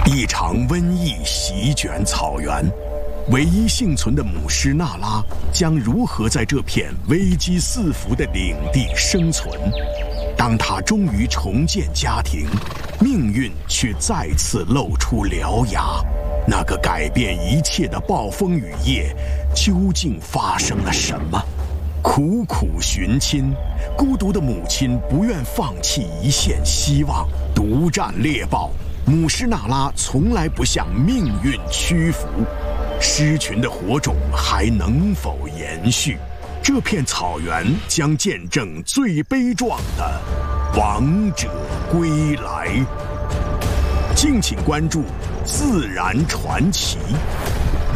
一场瘟疫席卷草原，唯一幸存的母狮娜拉将如何在这片危机四伏的领地生存？当她终于重建家庭，命运却再次露出獠牙。那个改变一切的暴风雨夜，究竟发生了什么？苦苦寻亲，孤独的母亲不愿放弃一线希望，独占猎豹。母狮娜拉从来不向命运屈服，狮群的火种还能否延续？这片草原将见证最悲壮的王者归来。敬请关注《自然传奇》。